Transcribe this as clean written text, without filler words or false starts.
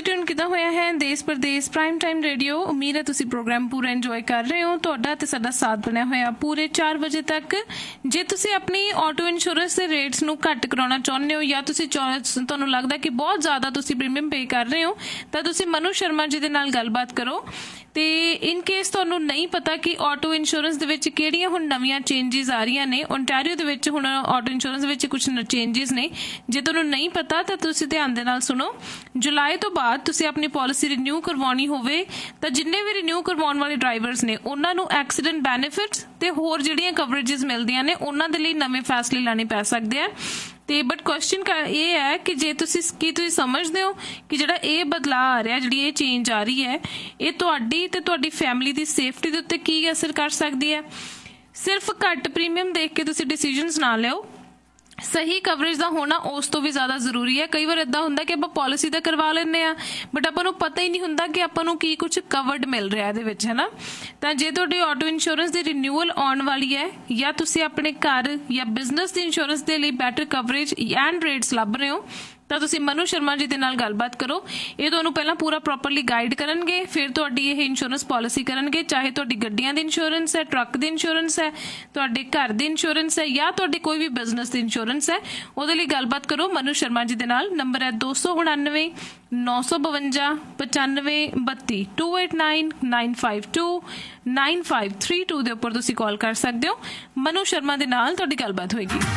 Tune किया होया है देश परदेश प्राइम टाइम रेडियो। उम्मीद है तुसी प्रोग्राम पूरा इंजॉय कर रहे हो। तुहाडा ते साडा साथ बनया होया पूरे 4 बजे तक। जे तुसी अपनी ऑटो इंश्योरेंस के रेट्स नूं घट कराउणा चाहुंदे हो या तुसी तुहानूं लगदा कि बहुत ज़्यादा तुसी प्रीमियम पे कर रहे हो तां तुसी मनु शर्मा जी दे नाल गलबात करो। ते इन केस तुहानूं नहीं पता कि ऑटो इंश्योरेंस दे विच किहड़ियां हुण नवीआं चेंजिस आ रहीआं ने, ओंटारियो दे विच हुण ऑटो इंश्योरेंस दे विच कुछ चेंजिस ने। जे तुहानूं नहीं पता तां तुसी ध्यान दे नाल सुनो। जुलाई तो बाद तुसी अपनी पॉलिसी रिन्यू करवाउणी होवे तां जिन्ने भी रिन्यू करवाउण वाले ड्राइवर्स ने उन्हां नूं एक्सीडेंट बैनीफिट्स ते होर जिहड़ियां कवरेजेस मिलदियां ने उन्हां दे लई नਵੇਂ फैसले लाने पै सकदे आ। तो बट क्वेश्चन ये है कि जे तुसी समझते हो कि जिहड़ा ये बदलाव आ रहा, जिहड़ी ये चेंज आ रही है, ये तुहाडी ते तुहाडी फैमिली की सेफ्टी के उत्ते की असर कर सकती है। सिर्फ घट प्रीमियम देख के तुसी डिसीजनस ना लियो। सही कवरेज का होना उस तो भी ज़्यादा जरूरी है। कई बार इदा होंदा कि आप पॉलिसी तो करवा लें बट आपको पता ही नहीं होंदा कि आपको की कुछ कवर्ड मिल रहा है ना। तो जे तुहाडी ऑटो इंश्योरेंस की रिन्यूअल आने वाली है या तुसी अपने घर या बिजनेस की इंश्योरेंस के लिए बैटर कवरेज एंड रेट्स लभ रहे हो तो तुसी मनु शर्मा जी दे नाल गलबात करो। ये तुहानूं पहलां पूरा प्रॉपरली गाइड करनगे, फिर तुहाडी ये इंश्योरेंस पॉलिसी करनगे। चाहे तुहाडी गड्डियां दी इंश्योरेंस है, ट्रक दी इंश्योरेंस है, तुहाडे घर दी इंश्योरेंस है या तुहाडी कोई भी बिजनेस दी इंश्योरेंस है, उहदे लई गलबात करो मनु शर्मा जी दे नाल। नंबर है 299 952 95 32 289 952 9532 दे उपर तुसी कॉल कर सकते हो। मनु शर्मा दे नाल तुहाडी गलबात होएगी।